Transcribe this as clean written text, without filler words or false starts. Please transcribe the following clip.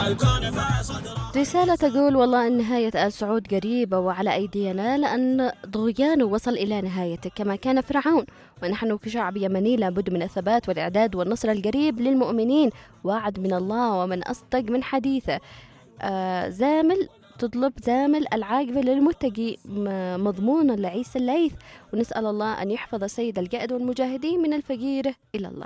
رسالة تقول: والله أن نهاية آل سعود قريبة وعلى أيدينا، لأن طغيانه وصل إلى نهايته كما كان فرعون، ونحن كشعب يمني لابد من الثبات والإعداد والنصر القريب للمؤمنين، وعد من الله ومن أصدق من حديثه. زامل تطلب زامل العاقبة للمتقي، مضمون لعيسى الليث، ونسأل الله أن يحفظ سيد القائد والمجاهدين من الفقير إلى الله.